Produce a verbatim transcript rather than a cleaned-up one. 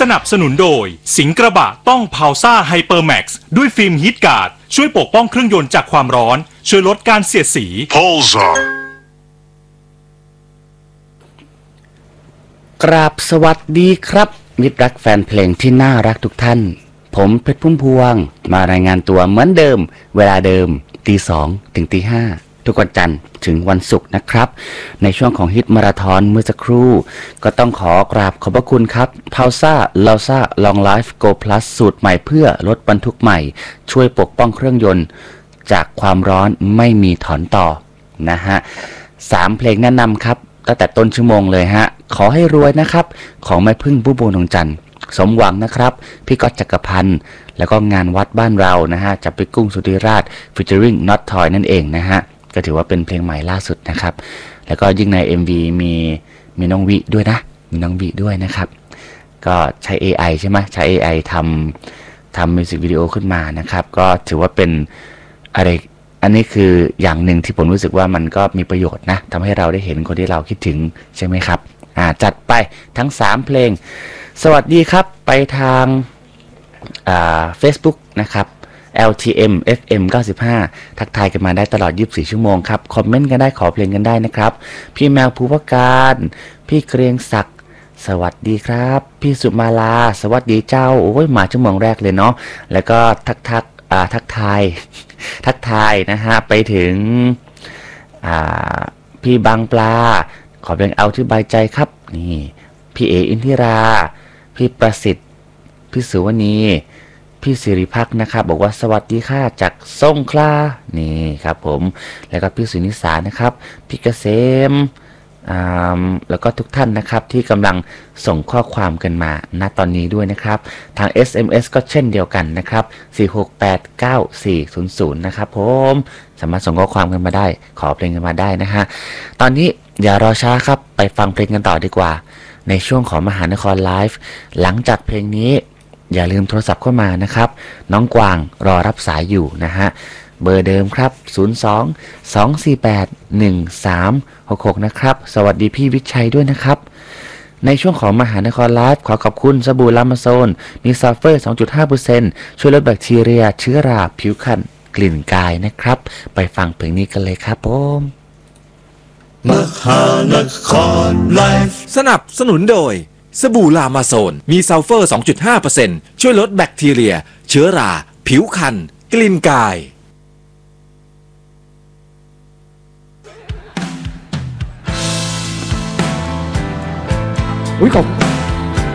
สนับสนุนโดยสิงห์กระบะต้องพาวซ่าไฮเปอร์แม็กซ์ด้วยฟิล์มฮีทการ์ดช่วยปกป้องเครื่องยนต์จากความร้อนช่วยลดการเสียดสี Polza กราบสวัสดีครับมิตรรักแฟนเพลงที่น่ารักทุกท่านผมเพชรพุ่มพวงมารายงานตัวเหมือนเดิมเวลาเดิมตีสองถึงตีห้าทุกวันจันทร์ถึงวันศุกร์นะครับในช่วงของฮิตมาราธอนเมื่อสักครู่ก็ต้องขอกราบขอบพระคุณครับพาวซ่าลาซ่าลองไลฟ์โกพลัสสูตรใหม่เพื่อลดบรรทุกใหม่ช่วยปกป้องเครื่องยนต์จากความร้อนไม่มีถอนต่อนะฮะสามเพลงแนะนำครับตั้งแต่ต้นชั่วโมงเลยฮะขอให้รวยนะครับของแม่พึ่งผู้บัวดวงจันทร์สมหวังนะครับพี่ก๊อตจักรพันธ์แล้วก็งานวัดบ้านเรานะฮะจับไปกุ้งสุธิราชฟีเจอริงน็อตทอยนั่นเองนะฮะก็ถือว่าเป็นเพลงใหม่ล่าสุดนะครับแล้วก็ยิ่งใน เอ็ม วี มีมีน้องวิด้วยนะมีน้องวิด้วยนะครับก็ใช้ เอ ไอ ใช่ไหมใช้ เอ ไอ ทำทำมิวสิกวิดีโอขึ้นมานะครับก็ถือว่าเป็นอะไรอันนี้คืออย่างหนึ่งที่ผมรู้สึกว่ามันก็มีประโยชน์นะทำให้เราได้เห็นคนที่เราคิดถึงใช่ไหมครับอ่าจัดไปทั้งสามเพลงสวัสดีครับไปทางอ่า Facebook นะครับ แอล ที เอ็ม เอฟ เอ็ม เก้าสิบห้า ทักทายกันมาได้ตลอดยี่สิบสี่ชั่วโมงครับคอมเมนต์กันได้ขอเพลงกันได้นะครับพี่แมวภูวการพี่เกรียงศักดิ์สวัสดีครับพี่สุมาลาสวัสดีเจ้าโอ้ยมาชั่วโมงแรกเลยเนาะแล้วก็ทักทักอ่าทักทายทักทายนะฮะไปถึงอ่าพี่บางปลาขอเพลงเอาที่บายใจครับนี่พี่เออินทิราพี่ประสิทธิ์พี่สุวณีพี่สิริพักษ์นะครับบอกว่าสวัสดีค่ะจากสงขลานี่ครับผมแล้วก็พี่สุนิสานะครับพี่เกษมแล้วก็ทุกท่านนะครับที่กำลังส่งข้อความกันมาณตอนนี้ด้วยนะครับทาง เอส เอ็ม เอส ก็เช่นเดียวกันนะครับสี่ หก แปด เก้า สี่ ศูนย์ ศูนย์นะครับผมสามารถส่งข้อความกันมาได้ขอเพลงกันมาได้นะฮะตอนนี้อย่ารอช้าครับไปฟังเพลงกันต่อดีกว่าในช่วงของมหานครไลฟ์หลังจากเพลงนี้อย่าลืมโทรศัพท์เข้ามานะครับน้องกวางรอรับสายอยู่นะฮะเบอร์เดิมครับศูนย์ สอง สอง สี่ แปด หนึ่ง สาม หก หกนะครับสวัสดีพี่วิชัยด้วยนะครับในช่วงของมหานครไลฟ์ขอขอบคุณสบู่ลามาโซนมีซัลเฟอร์ สองจุดห้าเปอร์เซ็นต์ ช่วยลดแบคทีเรียเชื้อราผิวคันกลิ่นกายนะครับไปฟังเพลงนี้กันเลยครับผมมหานครไลฟ์สนับสนุนโดยสบู่ลามาโซนมีซัลเฟอร์ สองจุดห้าเปอร์เซ็นต์ ช่วยลดแบคทีเรียเชื้อราผิวคันกลิ่นกายอุ้ยขอบ